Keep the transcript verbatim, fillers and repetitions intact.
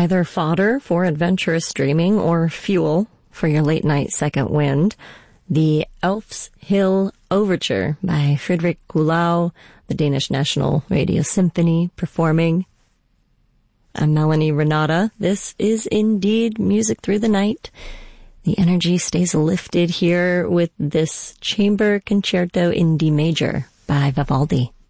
either fodder for adventurous dreaming or fuel for your late-night second wind. The Elf's Hill Overture by Frederick Gulau, the Danish National Radio Symphony, performing. I'm Melanie Renata. This is indeed Music Through the Night. The energy stays lifted here with this Chamber Concerto in D major by Vivaldi.